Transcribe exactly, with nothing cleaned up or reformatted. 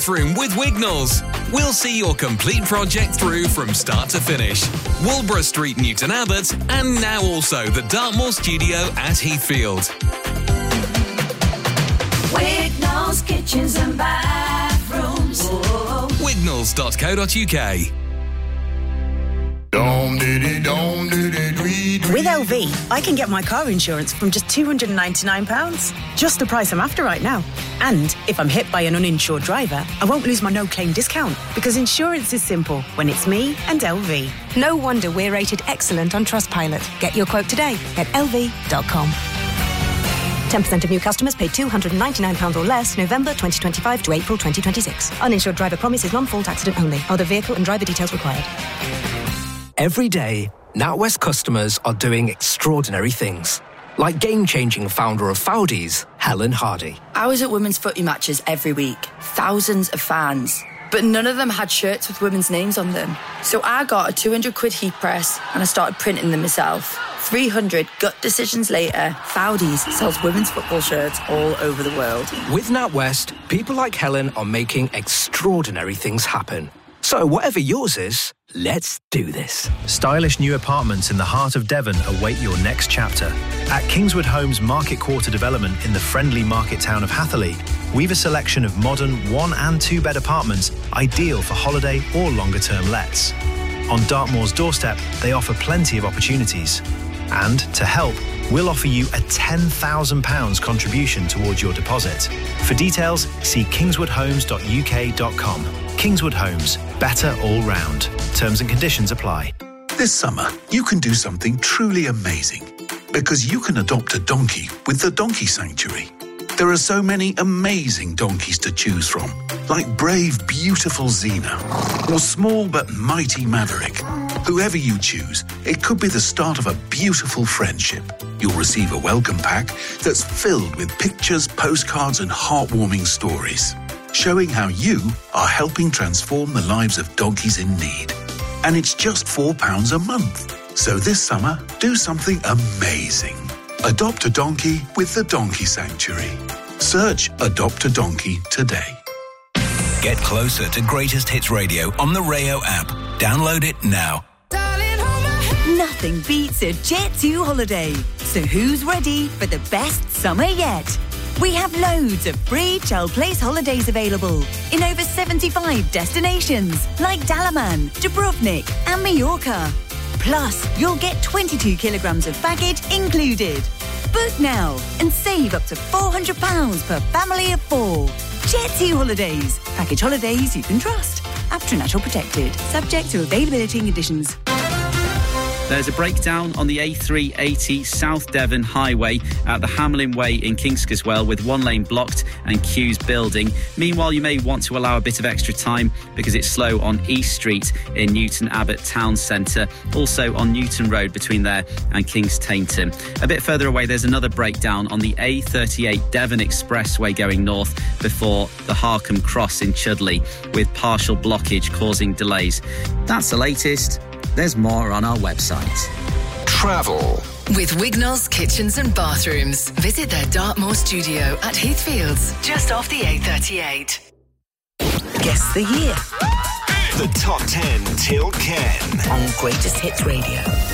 Bathroom with Wignalls. We'll see your complete project through from start to finish. Walborough Street, Newton Abbot, and now also the Dartmoor studio at Heathfield. Wignalls Kitchens and Bathrooms. Whoa. Wignalls dot co dot uk. With L V, I can get my car insurance from just two hundred ninety-nine pounds. Just the price I'm after right now. And if I'm hit by an uninsured driver, I won't lose my no-claim discount, because insurance is simple when it's me and L V. No wonder we're rated excellent on Trustpilot. Get your quote today at L V dot com. ten percent of new customers paid two hundred ninety-nine pounds or less November twenty twenty-five to April twenty twenty-six. Uninsured driver promise is non-fault accident only. Other vehicle and driver details required. Every day, NatWest customers are doing extraordinary things. Like game-changing founder of Foudies, Helen Hardy. I was at women's footy matches every week. Thousands of fans. But none of them had shirts with women's names on them. So I got a two hundred quid heat press and I started printing them myself. three hundred gut decisions later, Foudies sells women's football shirts all over the world. With NatWest, people like Helen are making extraordinary things happen. So whatever yours is, let's do this. Stylish new apartments in the heart of Devon await your next chapter. At Kingswood Homes Market Quarter Development in the friendly market town of Hatherley, we've a selection of modern one and two bed apartments ideal for holiday or longer term lets. On Dartmoor's doorstep, they offer plenty of opportunities. And to help, we'll offer you a ten thousand pounds contribution towards your deposit. For details, see kingswood homes dot u k dot com. Kingswood Homes, better all round. Terms and conditions apply. This summer, you can do something truly amazing, because you can adopt a donkey with the Donkey Sanctuary. There are so many amazing donkeys to choose from, like brave, beautiful Xena, or small but mighty Maverick. Whoever you choose, it could be the start of a beautiful friendship. You'll receive a welcome pack that's filled with pictures, postcards, and heartwarming stories, showing how you are helping transform the lives of donkeys in need. And it's just four pounds a month. So this summer, do something amazing. Adopt a donkey with the Donkey Sanctuary. Search Adopt a Donkey today. Get closer to Greatest Hits Radio on the Rayo app. Download it now. Nothing beats a Jet two holiday. So who's ready for the best summer yet? We have loads of free Chel Place holidays available in over seventy-five destinations like Dalaman, Dubrovnik and Mallorca. Plus, you'll get twenty-two kilograms of baggage included. Book now and save up to four hundred pounds per family of four. Jet two Holidays. Package holidays you can trust. After Natural Protected. Subject to availability and conditions. There's a breakdown on the A three eighty South Devon Highway at the Hamlin Way in Kingscaswell, with one lane blocked and queues building. Meanwhile, you may want to allow a bit of extra time because it's slow on East Street in Newton Abbot Town Centre. Also on Newton Road between there and Kings Tainton. A bit further away, there's another breakdown on the A thirty-eight Devon Expressway going north before the Harcombe Cross in Chudley, with partial blockage causing delays. That's the latest. There's more on our website. Travel with Wignalls Kitchens and Bathrooms. Visit their Dartmoor studio at Heathfields, just off the A thirty-eight. Guess the year. The top ten till Ken on Greatest Hits Radio.